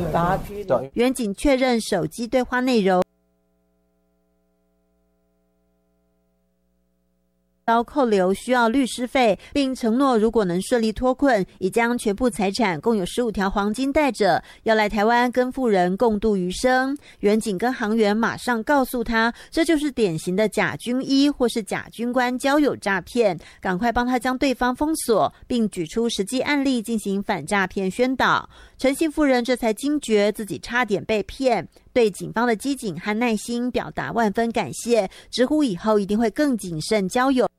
把他拘留。 远警确认手机对话内容遭扣留需要律师费，并承诺如果能顺利脱困，已将全部财产共有15条黄金带着，要来台湾跟富人共度余生。远警跟航员马上告诉他，这就是典型的假军医或是假军官交友诈骗，赶快帮他将对方封锁，并举出实际案例进行反诈骗宣导。陈姓妇人这才惊觉自己差点被骗，对警方的机警和耐心表达万分感谢，直呼以后一定会更谨慎交友。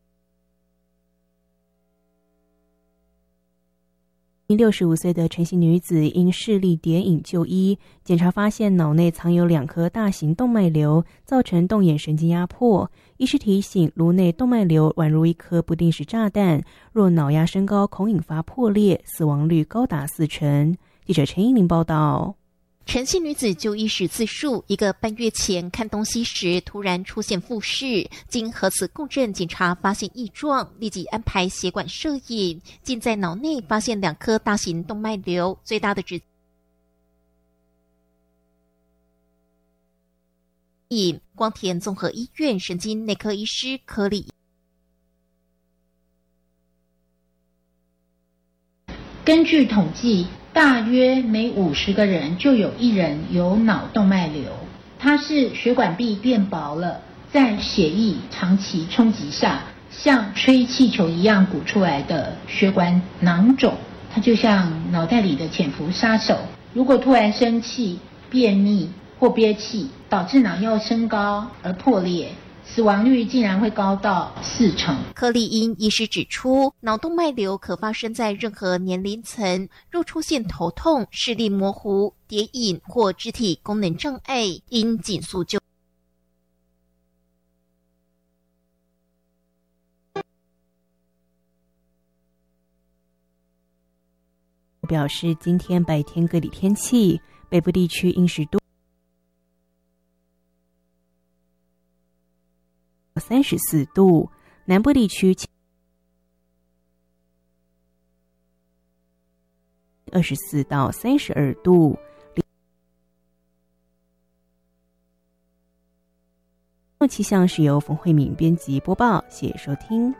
65岁的陈姓女子因视力跌影就医，检查发现脑内藏有2颗大型动脉瘤，造成动眼神经压迫。医师提醒，颅内动脉瘤宛如一颗不定时炸弹，若脑压升高，恐引发破裂，死亡率高达40%。记者陈英玲报道。 陈姓女子就医时自述，1个半月前看东西时突然出现复视，经核磁共振检查发现异状，立即安排血管摄影，竟在脑内发现2颗大型动脉瘤，最大的只光田综合医院神经内科医师柯丽。 根据统计，大约每50个人就有1人有脑动脉瘤，它是血管壁变薄了，在血液长期冲击下，像吹气球一样鼓出来的血管囊肿，它就像脑袋里的潜伏杀手。如果突然生气、便秘或憋气，导致脑药升高而破裂，死亡率竟然会高到40%。 柯丽英医师指出，脑动脉瘤可发生在任何年龄层，若出现头痛、视力模糊、跌影或肢体功能障碍，应尽速就表示，今天白天各地天气，北部地区因10度34度，南部地区24到32度。气象是由冯慧敏编辑播报，谢谢收听。